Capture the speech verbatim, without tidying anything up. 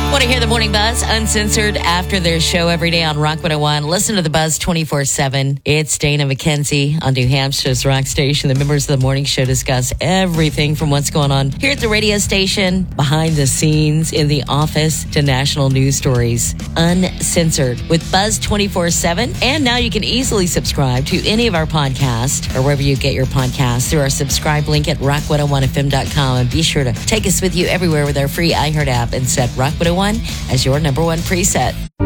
Want to hear the Morning Buzz uncensored after their show every day on Rock one oh one? Listen to the Buzz twenty-four seven. It's Dana McKenzie on New Hampshire's Rock Station. The members of the morning show discuss everything from what's going on here at the radio station, behind the scenes, in the office, to national news stories. Uncensored with Buzz twenty-four seven. And now you can easily subscribe to any of our podcasts or wherever you get your podcasts through our subscribe link at rock one oh one f m dot com. And be sure to take us with you everywhere with our free iHeart app and set Rock one oh one as your number one preset.